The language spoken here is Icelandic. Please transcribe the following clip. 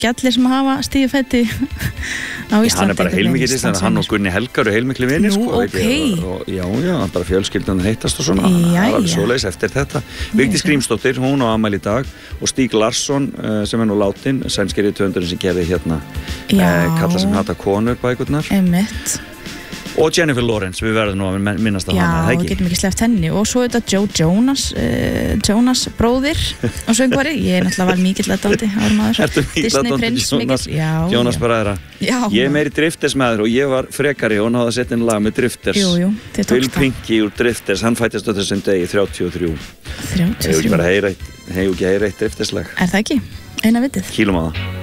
ekki allir sem hafa stíðu fæti á Íslandi. Hann bara heilmikið Ísland, hann og Gunni Helgar eru heilmikli vinir, Nú, sko. Já, bara fjölskyldan hittast og svona. Það var alveg svoleiðis eftir þetta. Vigdís Grímsdóttir, hún á afmæli í dag og Stíg Larsson, sem nú látin, sænski rithöfundurinn sem gerði hérna Kalla sem hata konur bækurnar. Einmitt. Og Jennifer Lawrence, við verðum nú að minnast á hana, Já, við getum ekki sleppt henni. Og svo þetta Joe Jonas bróðir og söngvari. Ég náttúrulega var mikill aðdáandi árum áður. Disney prins mikill. Jonas bræðra. Ég meiri Drifters maður og ég var frekari og náði að setja inn lag með Drifters. Jú, þið tókst það. Bill Pinky úr Drifters, hann fættist á þessum degi 33. 33. Hefur ekki heyra eitt Drifters lag. Er það ekki? Eina vitið. Kýlum á það.